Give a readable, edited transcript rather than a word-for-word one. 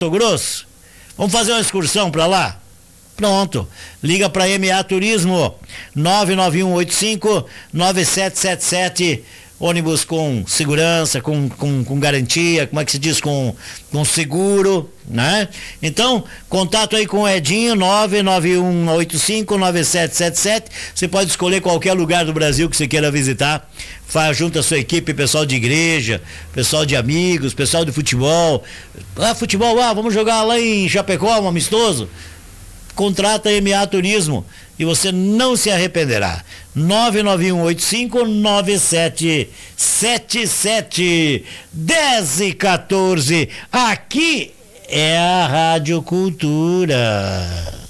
Mato Grosso? Vamos fazer uma excursão para lá? Pronto, liga para MA Turismo, 99185-9777, ônibus com segurança, com garantia, como é que se diz, com seguro, né? Então, contato aí com o Edinho, 99185-9777, você pode escolher qualquer lugar do Brasil que você queira visitar, junta a sua equipe, pessoal de igreja, pessoal de amigos, pessoal de futebol, vamos jogar lá em Chapecó, um amistoso. Contrata a MA Turismo e você não se arrependerá. 99185-9777, 10h14. Aqui é a Rádio Cultura.